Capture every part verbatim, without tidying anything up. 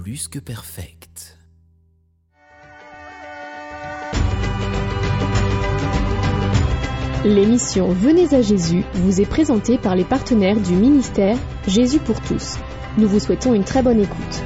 plus que perfecte. L'émission Venez à Jésus vous est présentée par les partenaires du ministère Jésus pour tous. Nous vous souhaitons une très bonne écoute.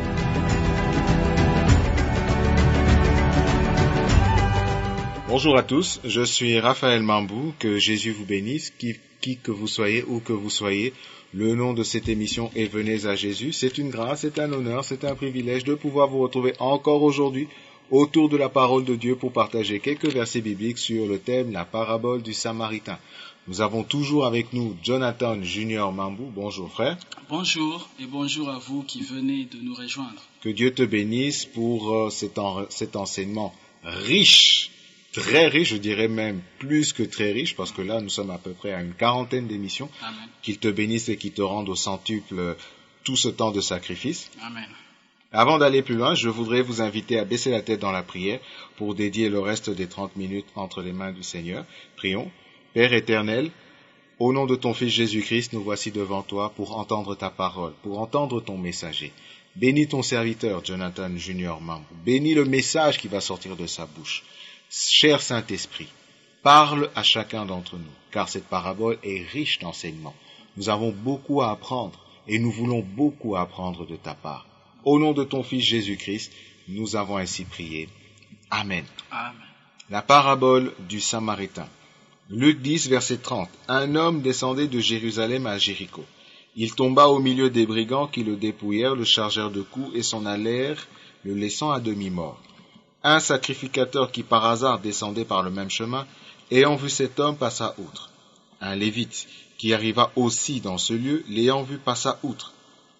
Bonjour à tous, je suis Raphaël Mambou, que Jésus vous bénisse, qui, qui que vous soyez, où que vous soyez. Le nom de cette émission est Venez à Jésus. C'est une grâce, c'est un honneur, c'est un privilège de pouvoir vous retrouver encore aujourd'hui autour de la parole de Dieu pour partager quelques versets bibliques sur le thème la parabole du Samaritain. Nous avons toujours avec nous Jonathan Junior Mambou. Bonjour frère. Bonjour et bonjour à vous qui venez de nous rejoindre. Que Dieu te bénisse pour euh, cet, en, cet enseignement riche, très riche, je dirais même plus que très riche, parce que là nous sommes à peu près à une quarantaine d'émissions. Amen. Qu'il te bénisse et qu'il te rende au centuple tout ce temps de sacrifice. Amen. Avant d'aller plus loin, je voudrais vous inviter à baisser la tête dans la prière pour dédier le reste des trente minutes entre les mains du Seigneur. Prions. Père éternel, au nom de ton Fils Jésus-Christ, nous voici devant toi pour entendre ta parole, pour entendre ton messager. Bénis ton serviteur, Jonathan Junior Mambou. Bénis le message qui va sortir de sa bouche. Cher Saint-Esprit, parle à chacun d'entre nous, car cette parabole est riche d'enseignements. Nous avons beaucoup à apprendre et nous voulons beaucoup apprendre de ta part. Au nom de ton Fils Jésus-Christ, nous avons ainsi prié. Amen. Amen. La parabole du Samaritain. Luc dix, verset trente. Un homme descendait de Jérusalem à Jéricho. Il tomba au milieu des brigands qui le dépouillèrent, le chargèrent de coups et s'en allèrent, le laissant à demi-mort. Un sacrificateur qui par hasard descendait par le même chemin, ayant vu cet homme, passa outre. Un lévite qui arriva aussi dans ce lieu, l'ayant vu, passa outre.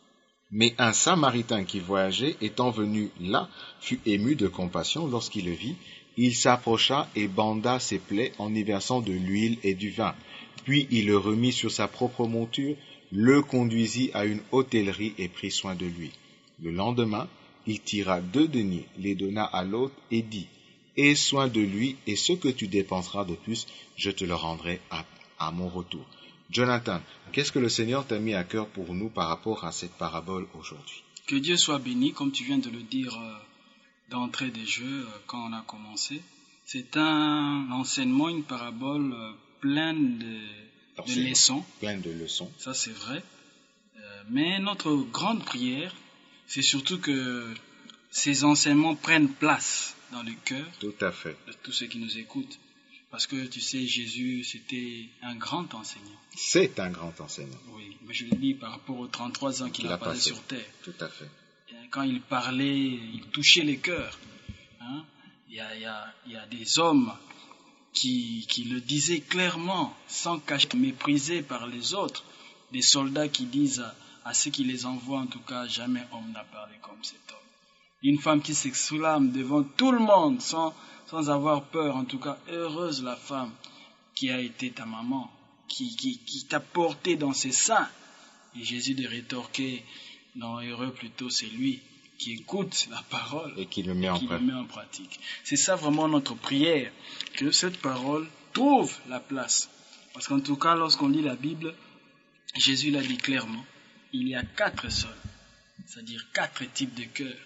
Mais un Samaritain qui voyageait, étant venu là, fut ému de compassion lorsqu'il le vit. Il s'approcha et banda ses plaies en y versant de l'huile et du vin. Puis il le remit sur sa propre monture, le conduisit à une hôtellerie et prit soin de lui. Le lendemain, il tira deux deniers, les donna à l'autre et dit « Aie soin de lui, et ce que tu dépenseras de plus, je te le rendrai à, à mon retour. » Jonathan, qu'est-ce que le Seigneur t'a mis à cœur pour nous par rapport à cette parabole aujourd'hui? Que Dieu soit béni, comme tu viens de le dire euh, d'entrée des jeux euh, quand on a commencé. C'est un enseignement, une parabole euh, pleine de, de leçons. Pleine de leçons. Ça c'est vrai. Euh, mais notre grande prière, c'est surtout que ces enseignements prennent place dans le cœur Tout à fait. de tous ceux qui nous écoutent. Parce que tu sais, Jésus, c'était un grand enseignant. C'est un grand enseignant. Oui, mais je le dis par rapport aux trente-trois ans qu'il Il a, a passé passé sur terre. Tout à fait. Quand il parlait, il touchait les cœurs. Hein? Il y a, il y a, il y a des hommes qui, qui le disaient clairement, sans cacher, méprisés par les autres. Des soldats qui disent à, à ceux qui les envoient, en tout cas, jamais homme n'a parlé comme cet homme. Une femme qui s'exclame devant tout le monde, sans, sans avoir peur, en tout cas, heureuse la femme qui a été ta maman, qui, qui, qui t'a porté dans ses seins. Et Jésus de rétorquer, non, heureux plutôt c'est lui qui écoute la parole et qui le met, en, qui pratique. le met en pratique. C'est ça vraiment notre prière, que cette parole trouve la place. Parce qu'en tout cas, lorsqu'on lit la Bible, Jésus l'a dit clairement, il y a quatre sols, c'est-à-dire quatre types de cœurs.